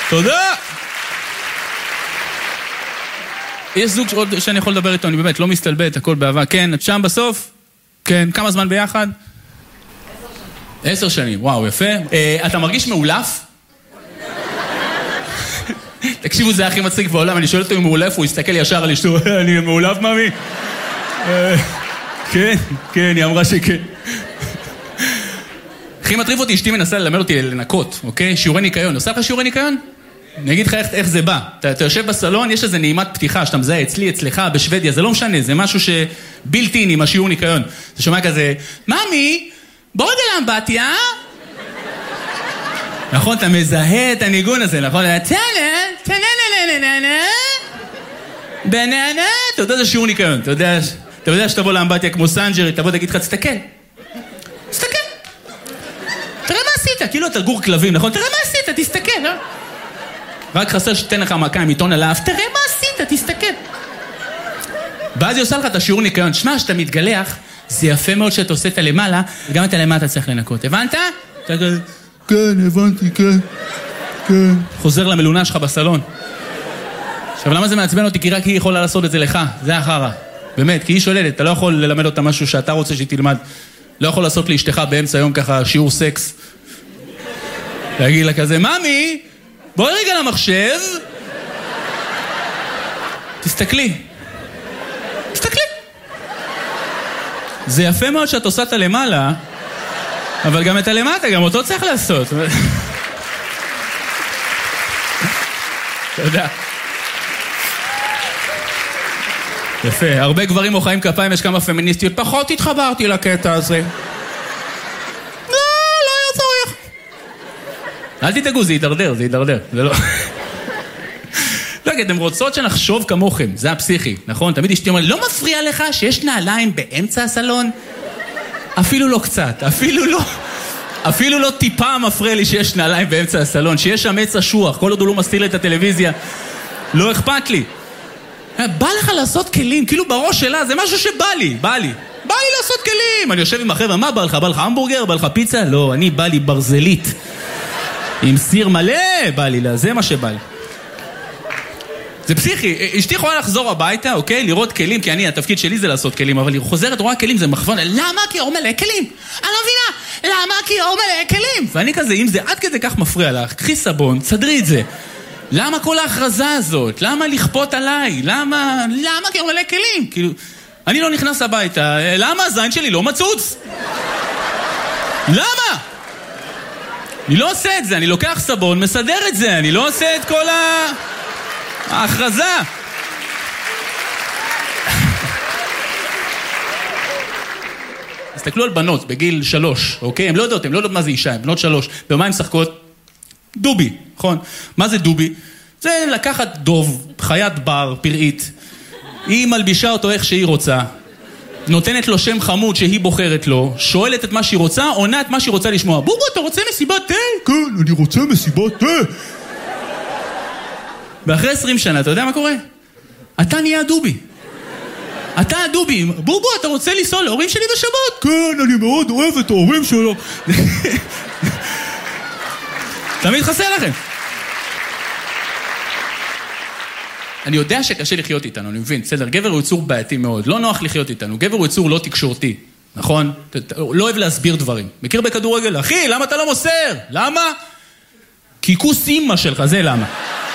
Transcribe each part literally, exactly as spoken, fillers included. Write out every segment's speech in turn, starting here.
תודה. יש זוג עוד שאני יכול לדבר איתו, אני באמת לא מסתלבט, הכל באהבה. כן, את שם בסוף? כן, כמה זמן ביחד? עשר שנים. עשר שנים, וואו, יפה. אתה מרגיש מאולף? תקשיבו, זה הכי מצחיק בעולם, אני שואל אותו אם מאולף, הוא יסתכל ישר על אשתו, אני מאולף, מאמי? כן, כן, היא אמרה שכן. הכי מטריף אותי, אשתי מנסה ללמד אותי לנקות, אוקיי? שיעורי ניקיון. עושה לך שיעורי ניקיון? אני אגיד לך איך, איך זה בא. אתה, אתה יושב בסלון, יש איזה נעימת פתיחה שאתה מזהה אצלי, אצלך, בשוודיה, זה לא משנה, זה משהו שבלתי עם השיעור ניקיון. אתה שומע כזה, ממי, בוא רגע לאמבטיה. נכון, אתה מזהה את הניגון הזה, נכון? תנה, תנה, ננה, ננה, ננה, בננה, אתה יודע זה שיעור ניקיון, אתה יודע, אתה יודע שתבוא לאמבטיה כמו סנג'רי, תבוא תגיד לך, תסתכל. תסתכל. תראה מה עשית, כאילו אתה גור כלבים, נכון? תראה מה עשית, תסתכל, לא? רק חסר שתן לך מכה עם עיתון עליו, תראה מה עשית, תסתכל. ואז היא עושה לך את השיעור ניקיון. שמע, שאתה מתגלח, זה יפה מאוד שאתה עושה את הלמעלה, וגם את הלמטה צריך לנקות. הבנת? אתה כזה, כן, הבנתי, כן, כן. חוזר למלונה שלך בסלון. עכשיו, למה זה מעצבן אותי? כי רק היא יכולה לעשות את זה לך. זה החרה. באמת, כי היא שוללת. אתה לא יכול ללמד אותה משהו שאתה רוצה שהיא תלמד. לא יכול לעשות לאשתך באמצע היום ככה שיעור סקס. להגיד לה כזה, ממי, בואי רגע למחשב. תסתכלי. תסתכלי. זה יפה מאוד שאת עושה את הלמעלה, אבל גם את הלמטה, גם אותו צריך לעשות. תודה. יפה, הרבה גברים מוחאים כפיים, יש כמה פמיניסטיות, פחות התחברתי לקטע הזה. לא, לא היה צריך. אל תתאגו, זה יתדרדר, זה יתדרדר, זה לא... לא, כי אתם רוצות שנחשוב כמוכם, זה הפסיכי, נכון? תמיד אשתי אומרת, לא מפריע לך שיש נעליים באמצע הסלון? אפילו לא קצת, אפילו לא... אפילו לא טיפה מפריע לי שיש נעליים באמצע הסלון, שיש שם עץ אשוח, כל עוד הוא לא מסתיר את הטלוויזיה, לא אכפת לי. בא לך לעשות כלים, כאילו בראש שלה, זה משהו שבא לי, בא לי. בא לי לעשות כלים. אני יושב עם החבר'ה, מה בא לך? בא לך המבורגר? בא לך פיצה? לא, אני בא לי ברזלית. עם סיר מלא, בא לי לה, זה מה שבא לי. זה פסיכי, אשתי יכולה לחזור הביתה, אוקיי? לראות כלים, כי אני, התפקיד שלי זה לעשות כלים, אבל היא חוזרת, רואה כלים, זה מכוון, למה? כי אור מלא כלים. אני לא מבינה, למה? כי אור מלא כלים. ואני כזה, אם זה עד כדי כך מפריע לך, קחי סבון, תסדרי את זה. למה כל ההכרזה הזאת? למה לכפות עליי? למה? למה? כי אור מלא כלים. כאילו, אני לא נכנס הביתה, למה? הזין שלי לא מצוץ. למה? אני לא עושה את זה, אני לוקח סבון, מסדר את זה, אני לא עושה את כל ה... ההכרזה. תסתכלו על בנות בגיל שלוש, אוקיי? הם לא יודעות, הם לא יודעות מה זה אישה, הם בנות שלוש. במה הם משחקות? דובי, נכון? מה זה דובי? זה לקחת דוב, חיית בר, פראית. היא מלבישה אותו איך שהיא רוצה. נותנת לו שם חמוד שהיא בוחרת לו, שואלת את מה שהיא רוצה, עונה את מה שהיא רוצה לשמוע. בובו, אתה רוצה מסיבת תה? כן, אני רוצה מסיבת תה. ואחרי עשרים שנה, אתה יודע מה קורה? אתה נהיה הדובי. אתה הדובי. בובו, אתה רוצה לנסוע להורים שלי בשבת? כן, אני מאוד אוהב את ההורים שלו. תמיד חסר לכם. אני יודע שקשה לחיות איתנו, אני מבין, בסדר, גבר הוא יצור בעייתי מאוד, לא נוח לחיות איתנו, גבר הוא יצור לא תקשורתי, נכון? לא אוהב להסביר דברים. מכיר בכדורגל? אחי, למה אתה לא מוסר? למה? כי כוס אימא שלך, זה למה.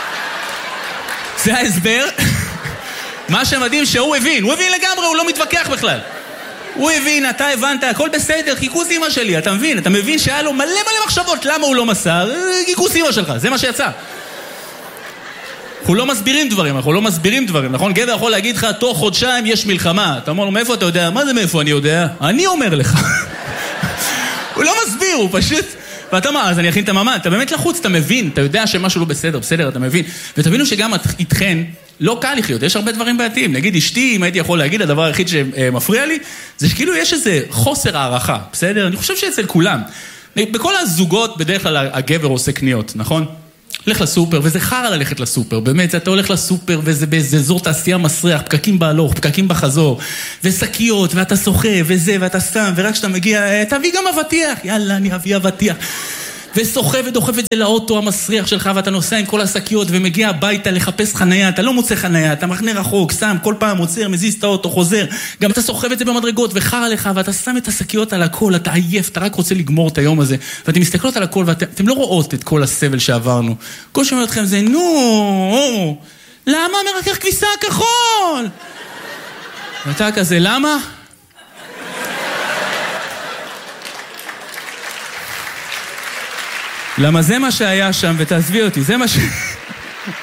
זה ההסבר. מה שמדהים שהוא הבין, הוא הבין לגמרי, הוא לא מתווכח בכלל. הוא הבין, אתה הבנת, הכל בסדר, כיכוס אימא שלי, אתה מבין? אתה מבין שהיה לו מלא מלא מחשבות, למה הוא לא מסר? כיכוס אימא שלך, זה מה שיצא. אנחנו לא מסבירים דברים, אנחנו לא מסבירים דברים, נכון? גבר יכול להגיד לך, תוך חודשיים יש מלחמה. אתה אומר לו, מאיפה אתה יודע? מה זה מאיפה אני יודע? אני אומר לך. הוא לא מסביר, הוא פשוט... ואתה מה, אז אני אכין את הממד, אתה באמת לחוץ, אתה מבין, אתה יודע שמשהו לא בסדר, בסדר, אתה מבין. ותבינו שגם איתכן לא קל לחיות, יש הרבה דברים בעייתיים. נגיד אשתי, אם הייתי יכול להגיד, הדבר היחיד שמפריע לי, זה שכאילו יש איזה חוסר הערכה, בסדר? אני חושב שאצל כולם. בכל הזוגות בדרך כלל הגבר עושה קניות, נכון? הולך לסופר, וזה חרא ללכת לסופר, באמת, אתה הולך לסופר, וזה באיזה אזור תעשייה מסריח, פקקים בהלוך, פקקים בחזור, ושקיות, ואתה שוחה, וזה, ואתה סתם, ורק כשאתה מגיע, תביא גם אבטיח, יאללה, אני אביא אבטיח. וסוחב ודוחף את זה לאוטו המסריח שלך, ואתה נוסע עם כל השקיות ומגיע הביתה לחפש חנייה, אתה לא מוצא חנייה, אתה מחנה רחוק, שם, כל פעם עוצר, מזיז את האוטו, חוזר, גם אתה סוחב את זה במדרגות וחר עליך, ואתה שם את השקיות על הכל, אתה עייף, אתה רק רוצה לגמור את היום הזה, ואתם מסתכלות על הכל, ואתם לא רואות את כל הסבל שעברנו. כל שאומר אתכם זה, נו, למה מרכך כביסה כחול? ואתה כזה, למה? למה זה מה שהיה שם, ותעזבי אותי, זה מה ש...